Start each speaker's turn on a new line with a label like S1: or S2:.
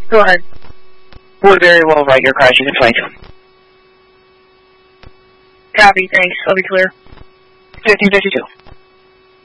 S1: Go ahead.
S2: Would very well write your crashing in flight.
S1: Copy, thanks. I'll be clear.
S2: 1552.